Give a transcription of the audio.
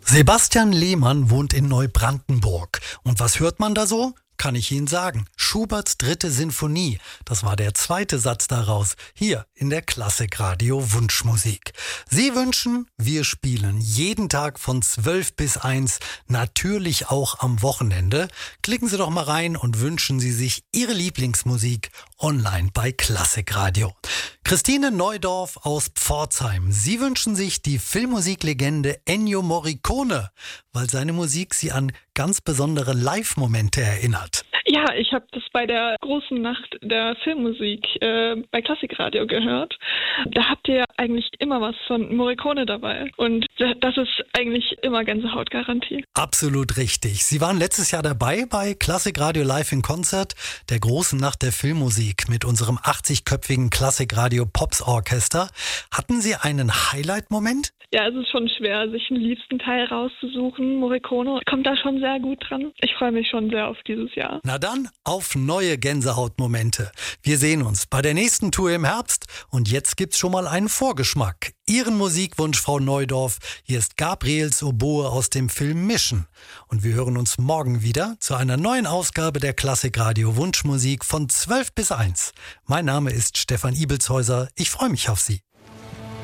Sebastian Lehmann wohnt in Neubrandenburg. Und was hört man da so? Kann ich Ihnen sagen. Schuberts 3. Sinfonie. Das war der 2. Satz daraus. Hier in der Klassikradio Wunschmusik. Sie wünschen, wir spielen. Jeden Tag von 12 bis 1. Natürlich auch am Wochenende. Klicken Sie doch mal rein und wünschen Sie sich Ihre Lieblingsmusik online bei Klassikradio. Christine Neudorf aus Pforzheim. Sie wünschen sich die Filmmusiklegende Ennio Morricone, weil seine Musik Sie an ganz besondere Live-Momente erinnert. Ja, ich habe das bei der großen Nacht der Filmmusik bei Klassikradio gehört. Da habt ihr eigentlich immer was von Morricone dabei. Und das ist eigentlich immer Gänsehautgarantie. Absolut richtig. Sie waren letztes Jahr dabei bei Klassikradio Live in Konzert, der großen Nacht der Filmmusik mit unserem 80-köpfigen Klassikradio Pops Orchester. Hatten Sie einen Highlight-Moment? Ja, es ist schon schwer, sich den liebsten Teil rauszusuchen. Morricone kommt da schon sehr gut dran. Ich freue mich schon sehr auf dieses Jahr. Na dann, auf neue Gänsehautmomente. Wir sehen uns bei der nächsten Tour im Herbst und jetzt gibt's schon mal einen Vorgeschmack. Ihren Musikwunsch, Frau Neudorf. Hier ist Gabriels Oboe aus dem Film Mission. Und wir hören uns morgen wieder zu einer neuen Ausgabe der Klassikradio Wunschmusik von 12 bis 1. Mein Name ist Stefan Ibelshäuser. Ich freue mich auf Sie.